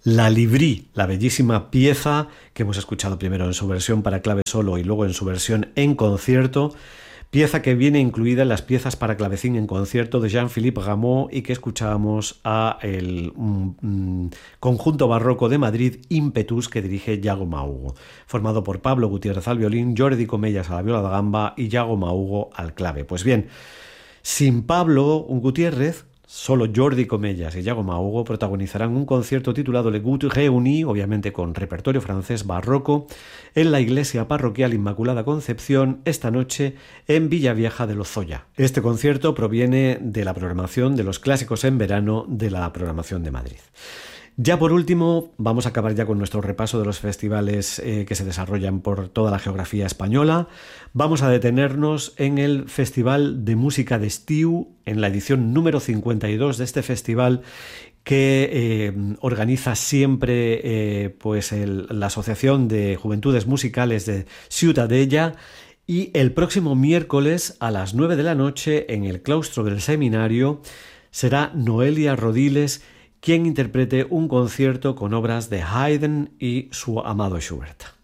La Librí, la bellísima pieza que hemos escuchado primero en su versión para clave solo y luego en su versión en concierto, pieza que viene incluida en las piezas para clavecín en concierto de Jean-Philippe Rameau y que escuchábamos a el conjunto barroco de Madrid Impetus que dirige Yago Mahugo, formado por Pablo Gutiérrez al violín, Jordi Comellas a la viola da gamba y Yago Mahugo al clave. Pues bien, sin Pablo Gutiérrez, solo Jordi Comellas y Yago Mahugo protagonizarán un concierto titulado Le Goût Réuni, obviamente con repertorio francés barroco, en la iglesia parroquial Inmaculada Concepción esta noche en Villavieja de Lozoya. Este concierto proviene de la programación de los clásicos en verano de la programación de Madrid. Ya por último, vamos a acabar ya con nuestro repaso de los festivales que se desarrollan por toda la geografía española. Vamos a detenernos en el Festival de Música de Estiu, en la edición número 52 de este festival que organiza siempre la Asociación de Juventudes Musicales de Ciutadella. Y el próximo miércoles a las 9 de la noche en el claustro del seminario será Noelia Rodiles quien interprete un concierto con obras de Haydn y su amado Schubert.